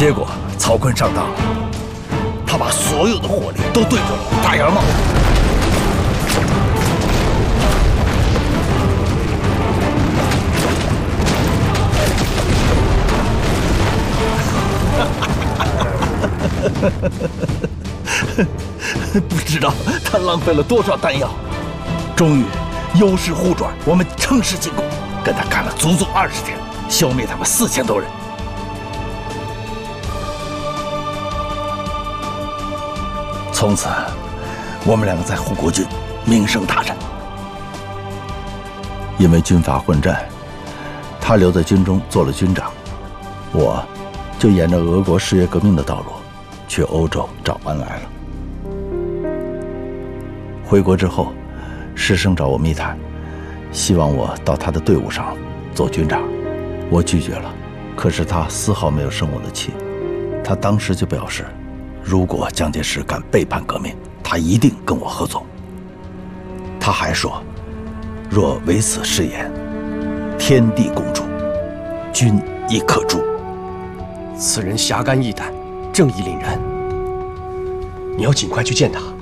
结果曹锟上当了，他把所有的火力都对准了大杨茂。不知道他浪费了多少弹药，终于优势互转，我们乘势进攻，跟他干了足足20天，消灭他们4000多人。从此，我们两个在护国军名声大振。因为军阀混战，他留在军中做了军长，我就沿着俄国十月革命的道路，去欧洲找恩来了。回国之后，师生找我密谈，希望我到他的队伍上做军长，我拒绝了。可是他丝毫没有生我的气，他当时就表示，如果蒋介石敢背叛革命，他一定跟我合作。他还说，若为此誓言，天地共诛，君亦可诛。 此人侠肝义胆，正义凛然，你要尽快去见他。